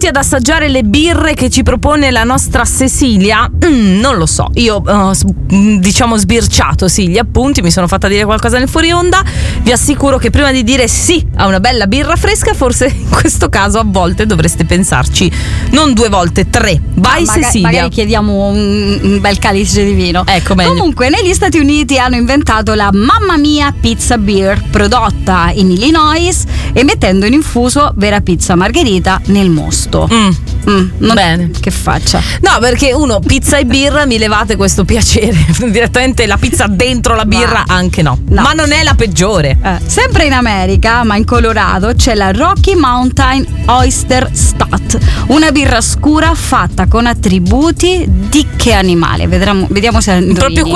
pronti ad assaggiare le birre che ci propone la nostra Cecilia? Non lo so, io diciamo sbirciato gli appunti, mi sono fatta dire qualcosa nel fuori onda. Vi assicuro che prima di dire sì a una bella birra fresca, forse in questo caso a volte dovreste pensarci non 2 volte, 3. Vai Cecilia. Magari chiediamo un bel calice di vino. Ecco, meglio. Comunque negli Stati Uniti hanno inventato la Mamma Mia Pizza Beer, prodotta in Illinois e mettendo in infuso vera pizza margherita nel mosto. Bene. Che faccia? No, perché pizza e birra mi levate questo piacere. Direttamente la pizza dentro la birra anche no. Ma non è la peggiore. Sempre in America, ma in Colorado, c'è la Rocky Mountain Oyster Stout, una birra scura fatta con attributi di che animale? Vediamo se indovini. Proprio